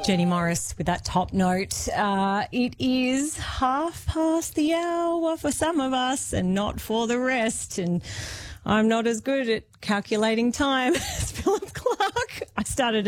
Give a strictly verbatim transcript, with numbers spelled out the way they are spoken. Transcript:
Jenny Morris with that top note. Uh, it is half past the hour for some of us and not for the rest. And I'm not as good at calculating time as Philip Clark. I started